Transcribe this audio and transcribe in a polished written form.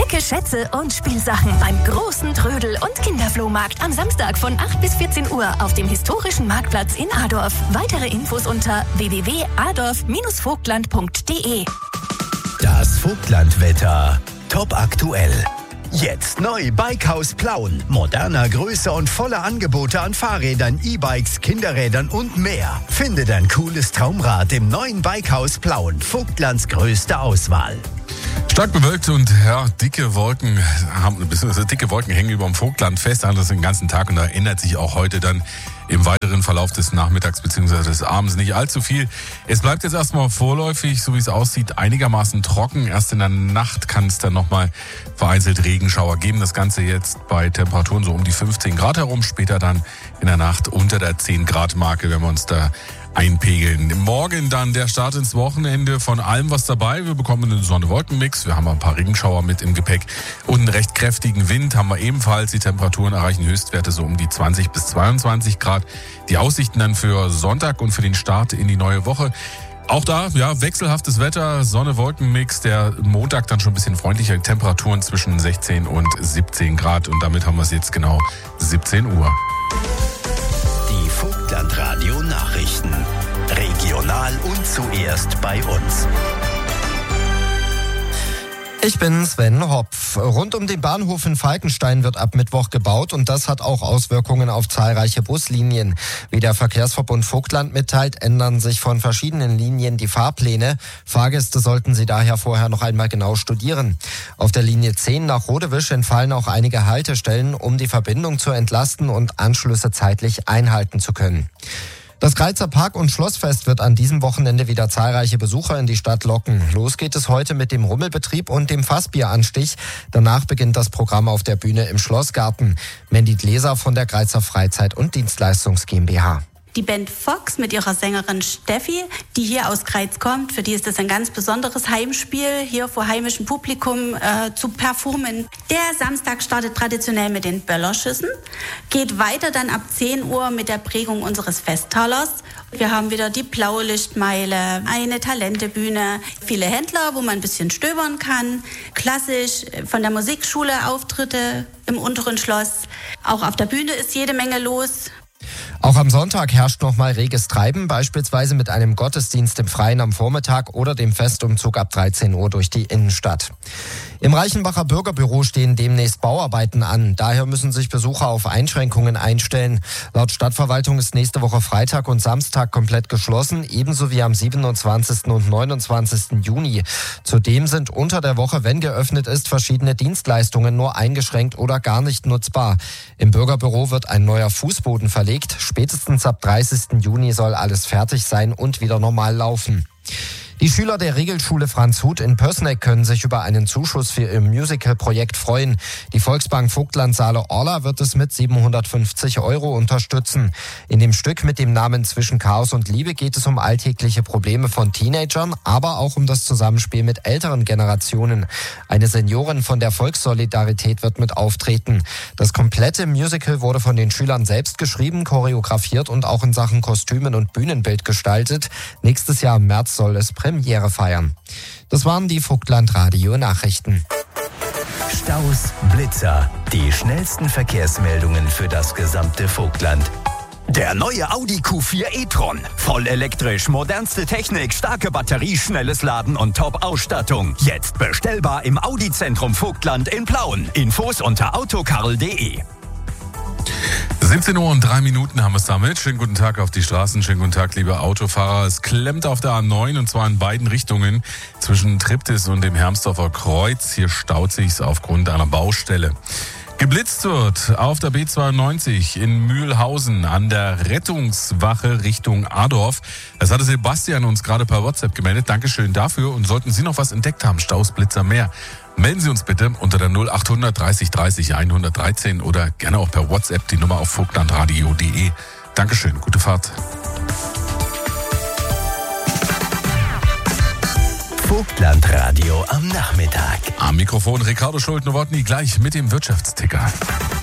Verstecke Schätze und Spielsachen beim großen Trödel- und Kinderflohmarkt am Samstag von 8 bis 14 Uhr auf dem historischen Marktplatz in Adorf. Weitere Infos unter www.adorf-vogtland.de. Das Vogtlandwetter. Top aktuell. Jetzt neu Bikehaus Plauen. Moderner, größer und voller Angebote an Fahrrädern, E-Bikes, Kinderrädern und mehr. Finde dein cooles Traumrad im neuen Bikehaus Plauen. Vogtlands größte Auswahl. Stark bewölkt und dicke Wolken hängen über dem Vogtland fest, das den ganzen Tag, und da ändert sich auch heute dann im weiteren Verlauf des Nachmittags bzw. des Abends nicht allzu viel. Es bleibt jetzt erstmal vorläufig, so wie es aussieht, einigermaßen trocken. Erst in der Nacht kann es dann nochmal vereinzelt Regenschauer geben. Das Ganze jetzt bei Temperaturen so um die 15 Grad herum. Später dann in der Nacht unter der 10 Grad Marke, wenn wir uns da einpegeln. Morgen dann der Start ins Wochenende, von allem was dabei. Wir bekommen einen Sonne-Wolken-Mix. Wir haben ein paar Regenschauer mit im Gepäck und einen recht kräftigen Wind haben wir ebenfalls. Die Temperaturen erreichen Höchstwerte so um die 20 bis 22 Grad. Die Aussichten dann für Sonntag und für den Start in die neue Woche. Auch da, wechselhaftes Wetter, Sonne-Wolken-Mix. Der Montag dann schon ein bisschen freundlicher. Temperaturen zwischen 16 und 17 Grad. Und damit haben wir es jetzt genau 17 Uhr. Die Vogtlandradio Nachrichten. Regional und zuerst bei uns. Ich bin Sven Hopf. Rund um den Bahnhof in Falkenstein wird ab Mittwoch gebaut und das hat auch Auswirkungen auf zahlreiche Buslinien. Wie der Verkehrsverbund Vogtland mitteilt, ändern sich von verschiedenen Linien die Fahrpläne. Fahrgäste sollten sie daher vorher noch einmal genau studieren. Auf der Linie 10 nach Rodewisch entfallen auch einige Haltestellen, um die Verbindung zu entlasten und Anschlüsse zeitlich einhalten zu können. Das Greizer Park- und Schlossfest wird an diesem Wochenende wieder zahlreiche Besucher in die Stadt locken. Los geht es heute mit dem Rummelbetrieb und dem Fassbieranstich. Danach beginnt das Programm auf der Bühne im Schlossgarten. Mandy Gläser von der Greizer Freizeit- und Dienstleistungs GmbH. Die Band Fox mit ihrer Sängerin Steffi, die hier aus Greiz kommt, für die ist das ein ganz besonderes Heimspiel, hier vor heimischem Publikum zu performen. Der Samstag startet traditionell mit den Böllerschüssen, geht weiter dann ab 10 Uhr mit der Prägung unseres Festtalers. Wir haben wieder die Blaulichtmeile, eine Talentebühne, viele Händler, wo man ein bisschen stöbern kann, klassisch von der Musikschule Auftritte im unteren Schloss. Auch auf der Bühne ist jede Menge los. Auch am Sonntag herrscht noch mal reges Treiben, beispielsweise mit einem Gottesdienst im Freien am Vormittag oder dem Festumzug ab 13 Uhr durch die Innenstadt. Im Reichenbacher Bürgerbüro stehen demnächst Bauarbeiten an. Daher müssen sich Besucher auf Einschränkungen einstellen. Laut Stadtverwaltung ist nächste Woche Freitag und Samstag komplett geschlossen, ebenso wie am 27. und 29. Juni. Zudem sind unter der Woche, wenn geöffnet ist, verschiedene Dienstleistungen nur eingeschränkt oder gar nicht nutzbar. Im Bürgerbüro wird ein neuer Fußboden verlegt. Spätestens ab 30. Juni soll alles fertig sein und wieder normal laufen. Die Schüler der Regelschule Franz Huth in Pößneck können sich über einen Zuschuss für ihr Musical-Projekt freuen. Die Volksbank Vogtland Saale Orla wird es mit 750 € unterstützen. In dem Stück mit dem Namen Zwischen Chaos und Liebe geht es um alltägliche Probleme von Teenagern, aber auch um das Zusammenspiel mit älteren Generationen. Eine Seniorin von der Volkssolidarität wird mit auftreten. Das komplette Musical wurde von den Schülern selbst geschrieben, choreografiert und auch in Sachen Kostümen und Bühnenbild gestaltet. Nächstes Jahr im März soll es Premiere feiern. Das waren die Vogtland-Radio-Nachrichten. Staus, Blitzer, die schnellsten Verkehrsmeldungen für das gesamte Vogtland. Der neue Audi Q4 e-tron. Voll elektrisch, modernste Technik, starke Batterie, schnelles Laden und Top-Ausstattung. Jetzt bestellbar im Audi-Zentrum Vogtland in Plauen. Infos unter autokarl.de. 17 Uhr und 3 Minuten haben wir es damit. Schönen guten Tag auf die Straßen, schönen guten Tag, liebe Autofahrer. Es klemmt auf der A9 und zwar in beiden Richtungen zwischen Triptis und dem Hermsdorfer Kreuz. Hier staut sich's aufgrund einer Baustelle. Geblitzt wird auf der B92 in Mühlhausen an der Rettungswache Richtung Adorf. Das hatte Sebastian uns gerade per WhatsApp gemeldet. Dankeschön dafür. Und sollten Sie noch was entdeckt haben, Staus, Blitzer, mehr, melden Sie uns bitte unter der 0800 30 30 113 oder gerne auch per WhatsApp die Nummer auf vogtlandradio.de. Dankeschön, gute Fahrt. Vogtlandradio am Nachmittag. Am Mikrofon Ricardo Schulte-Nowotny, gleich mit dem Wirtschaftsticker.